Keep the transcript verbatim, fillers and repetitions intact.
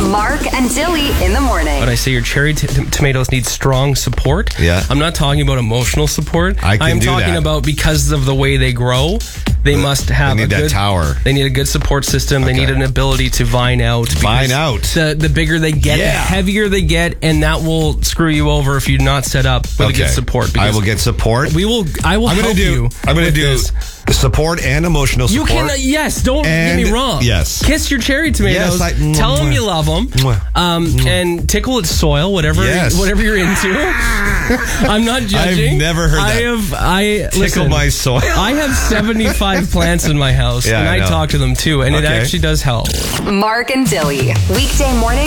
Mark and Dilly in the morning. When I say your cherry t- tomatoes need strong support, Yeah. I'm not talking about emotional support. I can I'm do talking that. about because of the way they grow, they must have They need a that good tower. They need a good support system. They Okay. need an ability to vine out. Vine because out. The, the bigger they get, Yeah. the heavier they get, and that will screw you over if you're not set up with a good support. I because will get support. We will. I will I'm help gonna do. you. I'm going to with do this. support and emotional You support. can, uh, yes, don't And- get me wrong. yes. Kiss your cherry tomatoes. Yes, I- Tell them mwah. you love them. Mwah. Um, Mwah. and tickle its soil, whatever, Yes. whatever you're into. I'm not judging. I've never heard I that. have. I Tickle listen, my soil. I have seventy-five plants in my house, Yeah, and I I, know. talk to them too, and it Okay. actually does help. Mark and Dilly. Weekday morning.